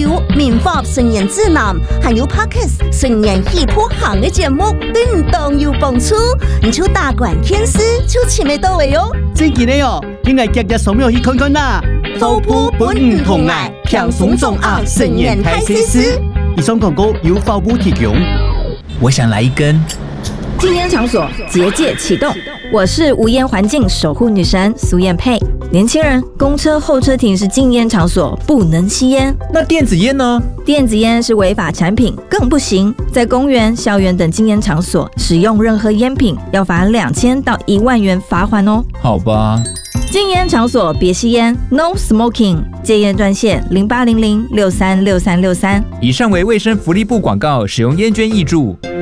有民法成人指南，还有 Podcast 成人喜欢行的节目，对你当有帮助。你就大管天师，就前面到位哟。 真嘅呢哦，应该日日扫描去看看啦。 福普本唔同爱，轻松重压成人太西施。 以上广告由福普提供。 我想来一根。 禁烟场所结界启动，我是无烟环境守护女神苏燕佩。年轻人，公车候车亭是禁烟场所，不能吸烟。 那电子烟呢？ 电子烟是违法产品，更不行。在公园、校园等禁烟场所使用任何烟品，要罚2000到1万元罚款哦。 好吧。 禁烟场所别吸烟 ，No Smoking。戒烟专线0800636363。 以上为卫生福利部广告，使用烟捐挹注。